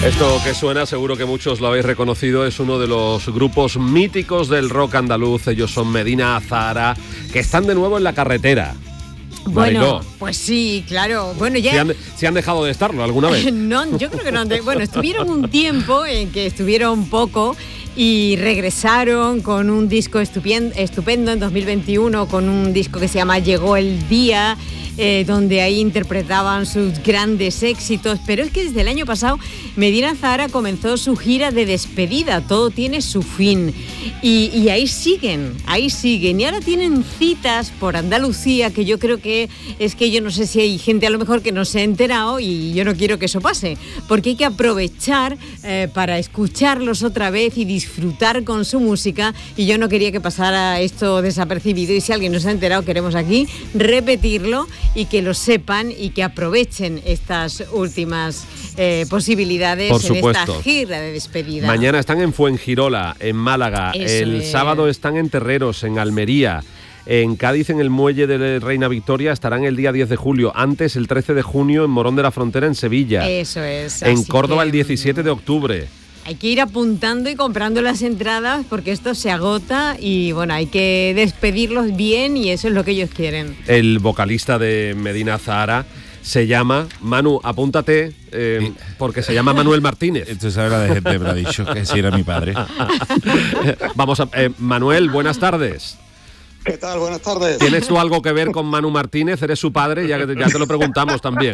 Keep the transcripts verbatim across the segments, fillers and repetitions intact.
Esto que suena, seguro que muchos lo habéis reconocido, es uno de los grupos míticos del rock andaluz. Ellos son Medina Azahara, que están de nuevo en la carretera. Bueno, Mariló. Pues sí, claro. Bueno, ya. ¿Si han, si han dejado de estarlo alguna vez? No, yo creo que no. Bueno, estuvieron un tiempo en que estuvieron poco y regresaron con un disco estupendo, estupendo en dos mil veintiuno, con un disco que se llama Llegó el Día, eh, donde ahí interpretaban sus grandes éxitos. Pero es que desde el año pasado Medina Azahara comenzó su gira de despedida. Todo tiene su fin. Y, y ahí siguen, ahí siguen. Y ahora tienen citas por Andalucía, que yo creo que es que yo no sé si hay gente a lo mejor que no se ha enterado, y yo no quiero que eso pase, porque hay que aprovechar eh, para escucharlos otra vez y disfrutar con su música, y yo no quería que pasara esto desapercibido, y si alguien no se ha enterado, queremos aquí repetirlo y que lo sepan y que aprovechen estas últimas eh, posibilidades Por en supuesto. esta gira de despedida. Mañana están en Fuengirola, en Málaga. Eso el es. sábado están en Terreros, en Almería. En Cádiz, en el Muelle de Reina Victoria, estarán el día diez de julio. Antes, el trece de junio, en Morón de la Frontera, en Sevilla. Eso es. En así Córdoba, que, el diecisiete de octubre. Hay que ir apuntando y comprando las entradas, porque esto se agota y bueno, hay que despedirlos bien, y eso es lo que ellos quieren. El vocalista de Medina Azahara se llama, Manu, apúntate, eh, porque se llama Manuel Martínez. Esto es ahora de gente, me lo ha dicho, que si era mi padre. Vamos a... Eh, Manuel, buenas tardes. ¿Qué tal? Buenas tardes. ¿Tienes tú algo que ver con Manu Martínez? ¿Eres su padre? Ya, que, ya te lo preguntamos también.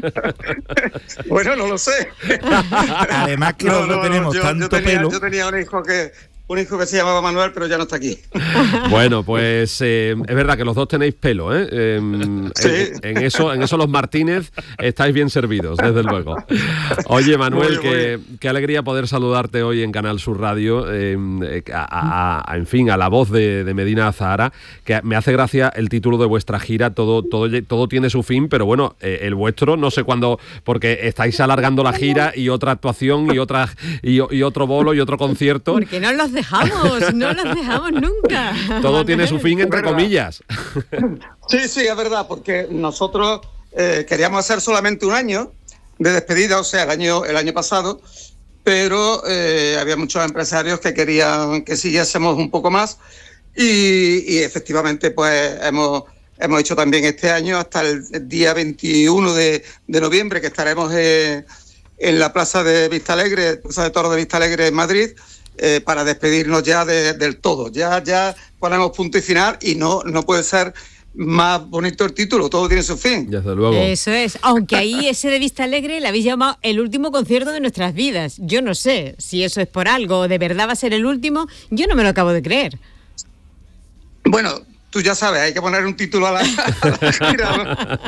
Bueno, no lo sé. Además que los dos tenemos yo, tanto yo tenía, pelo. Yo tenía un hijo que un hijo que se llamaba Manuel, pero ya no está aquí. Bueno, pues eh, es verdad que los dos tenéis pelo, ¿eh? Eh, Sí. en, en eso, en eso los Martínez estáis bien servidos, desde luego. Oye, Manuel, Muy qué, bien. qué alegría poder saludarte hoy en Canal Sur Radio, eh, a, a- a- en fin, a la voz de, de Medina Azahara, que me hace gracia el título de vuestra gira. Todo, todo, todo tiene su fin, pero bueno, eh, el vuestro no sé cuándo, porque estáis alargando la gira y otra actuación y otra y, y otro bolo y otro concierto. Porque no los dejamos, no los dejamos nunca. Todo tiene su fin, entre ¿Verdad? comillas. Sí, sí, es verdad, porque nosotros eh, queríamos hacer solamente un año de despedida, o sea, el año, el año pasado, pero eh, había muchos empresarios que querían que siguiésemos un poco más, y, y efectivamente pues hemos, hemos hecho también este año hasta el día veintiuno de, de noviembre, que estaremos eh, en la Plaza de Vistalegre, Plaza de Toros de Vistalegre en Madrid, eh, para despedirnos ya de- del todo. Ya, ya ponemos punto y final, y no, no puede ser más bonito el título, todo tiene su fin. Desde luego. Eso es, aunque ahí ese de Vista Alegre le habéis llamado el último concierto de nuestras vidas. Yo no sé si eso es por algo, de verdad va a ser el último, yo no me lo acabo de creer. Bueno, tú ya sabes, hay que poner un título a la, a la gira,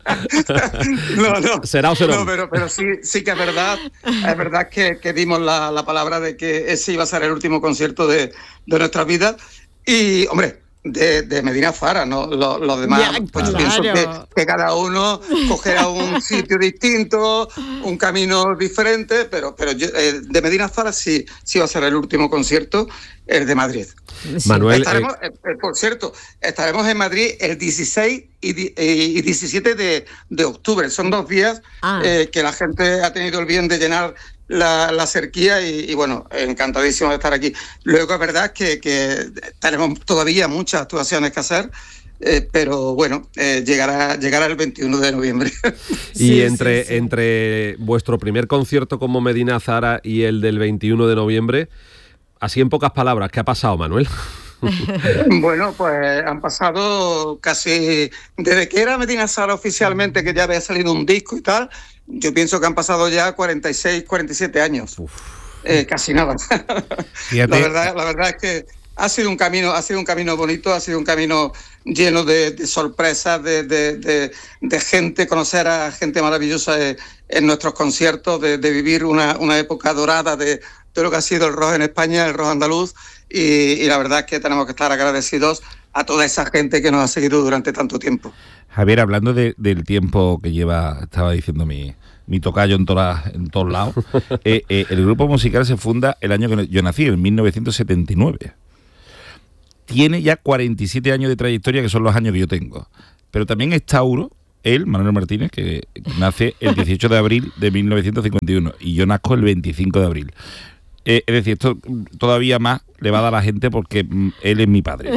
¿no? No, no. ¿Será o será? No, pero, pero sí, sí que es verdad, es verdad que, que dimos la, la palabra de que ese iba a ser el último concierto de, de nuestras vidas. Y, hombre, de, de Medina Azahara, ¿no? Los, los demás, Ya, pues yo claro. pienso que, que cada uno cogerá un sitio distinto, un camino diferente, pero, pero yo, eh, de Medina Azahara sí, sí va a ser el último concierto, el de Madrid. Sí. Manuel, Estaremos, eh, eh, por cierto, estaremos en Madrid el dieciséis y, di- eh, y diecisiete de, de octubre. Son dos días Ah. eh, que la gente ha tenido el bien de llenar la, la cerquía, y, y bueno, encantadísimo de estar aquí. Luego es verdad que, que tenemos todavía muchas actuaciones que hacer, eh, pero bueno, eh, llegará, llegará el veintiuno de noviembre. y Sí, entre, sí, sí. entre vuestro primer concierto como Medina Azahara y el del veintiuno de noviembre, así en pocas palabras, ¿qué ha pasado, Manuel? Bueno, pues han pasado casi, desde que era Medina Azahara oficialmente, que ya había salido un disco y tal, yo pienso que han pasado ya cuarenta y seis, cuarenta y siete años. Eh, casi nada. Fíjate. La verdad, la verdad es que ha sido un camino, ha sido un camino bonito, ha sido un camino lleno de, de sorpresas, de, de, de, de gente, conocer a gente maravillosa de- en nuestros conciertos, de, de vivir una, una época dorada de, de lo que ha sido el rock en España, el rock andaluz, y, y la verdad es que tenemos que estar agradecidos a toda esa gente que nos ha seguido durante tanto tiempo. Javier, hablando de- del tiempo que lleva, estaba diciendo mi, mi tocayo en, todas las- en todos lados, eh, eh, el grupo musical se funda el año que yo nací, en mil novecientos setenta y nueve. Tiene ya cuarenta y siete años de trayectoria, que son los años que yo tengo. Pero también es Tauro, él, Manuel Martínez, que nace el dieciocho de abril de mil novecientos cincuenta y uno y yo nazco el veinticinco de abril. Eh, es decir, esto todavía más le va a dar a la gente porque mm, él es mi padre.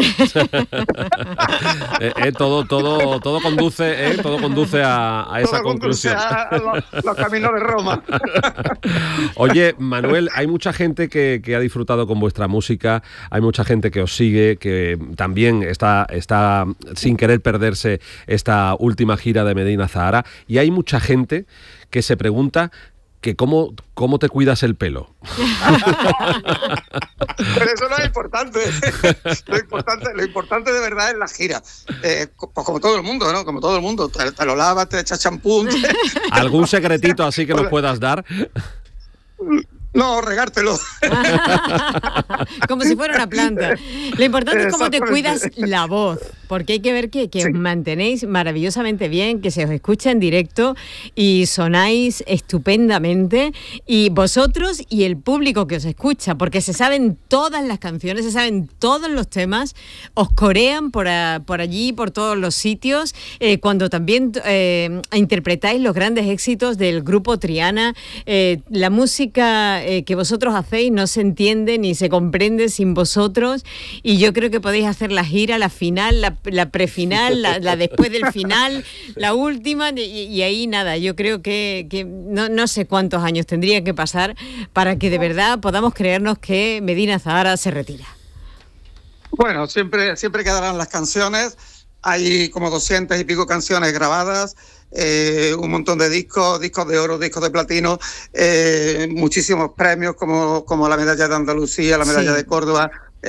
eh, eh, todo, todo, todo conduce, eh, todo conduce a, a esa todo conclusión. A, a los, los caminos de Roma. Oye, Manuel, hay mucha gente que, que ha disfrutado con vuestra música, hay mucha gente que os sigue, que también está, está sin querer perderse esta última gira de Medina Zahara, y hay mucha gente que se pregunta que cómo, cómo te cuidas el pelo. Pero eso no es importante. Lo importante, lo importante de verdad es la gira. Eh, pues como todo el mundo, ¿no? Como todo el mundo. Te, te lo lavas, te echas champú. Te... ¿Algún secretito así que nos puedas dar? No, regártelo. Como si fuera una planta. Lo importante es cómo te cuidas la voz, porque hay que ver que, que sí. os mantenéis maravillosamente bien, que se os escucha en directo y sonáis estupendamente, y vosotros y el público que os escucha, porque se saben todas las canciones, se saben todos los temas, os corean por, a, por allí, por todos los sitios, eh, cuando también eh, interpretáis los grandes éxitos del grupo Triana. Eh, la música Eh, que vosotros hacéis no se entiende ni se comprende sin vosotros, y yo creo que podéis hacer la gira, la final, la, la prefinal, la, la después del final, la última, y, y ahí nada, yo creo que, que no, no sé cuántos años tendría que pasar para que de verdad podamos creernos que Medina Zahara se retira. Bueno, siempre, siempre quedarán las canciones, hay como doscientas y pico canciones grabadas. Eh, un montón de discos, discos de oro, discos de platino, eh, muchísimos premios como, como la medalla de Andalucía, la medalla sí. de Córdoba,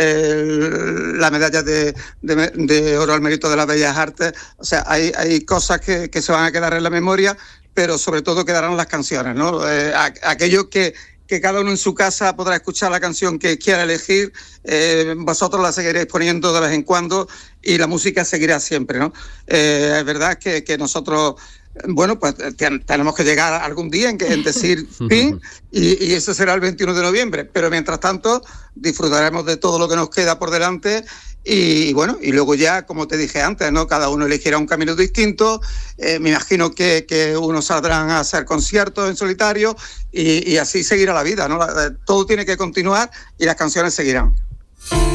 eh, la medalla de, de, de oro al mérito de las bellas artes. O sea, hay, hay cosas que, que se van a quedar en la memoria, pero sobre todo quedarán las canciones, ¿no? Eh, a, aquello que, que cada uno en su casa podrá escuchar la canción que quiera elegir, eh, vosotros la seguiréis poniendo de vez en cuando y la música seguirá siempre, ¿no? Eh, es verdad que, que nosotros, bueno, pues tenemos que llegar algún día en, que, en decir fin, y, y eso será el veintiuno de noviembre, pero mientras tanto disfrutaremos de todo lo que nos queda por delante. Y bueno, y luego ya, como te dije antes, ¿no? Cada uno elegirá un camino distinto. Eh, me imagino que, que unos saldrán a hacer conciertos en solitario y, y así seguirá la vida, ¿no? Todo tiene que continuar y las canciones seguirán.